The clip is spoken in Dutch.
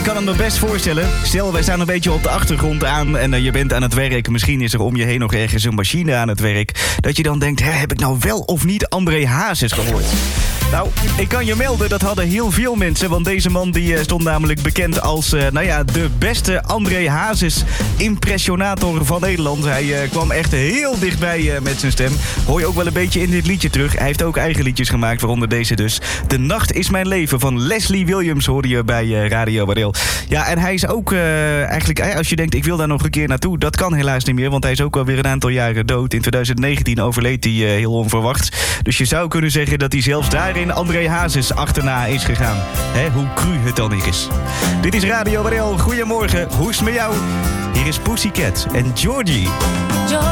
ik kan het me best voorstellen. Stel, wij staan een beetje op de achtergrond aan en je bent aan het werk. Misschien is er om je heen nog ergens een machine aan het werk. Dat je dan denkt, heb ik nou wel of niet André Hazes gehoord? Nou, ik kan je melden, dat hadden heel veel mensen. Want deze man die stond namelijk bekend als de beste André Hazes impressionator van Nederland. Hij kwam echt heel dichtbij met zijn stem. Hoor je ook wel een beetje in dit liedje terug. Hij heeft ook eigen liedjes gemaakt, waaronder deze dus. De Nacht is mijn leven van Leslie Williams hoorde je bij Radio Waardeel. Ja, en hij is ook eigenlijk, als je denkt ik wil daar nog een keer naartoe, dat kan helaas niet meer. Want hij is ook alweer een aantal jaren dood. In 2019 overleed hij heel onverwacht. Dus je zou kunnen zeggen dat hij zelfs daarin André Hazes achterna is gegaan. Hoe cru het dan is. Dit is Radio Waardeel. Goedemorgen, hoe is het met jou? Hier is Pussycat en Georgie.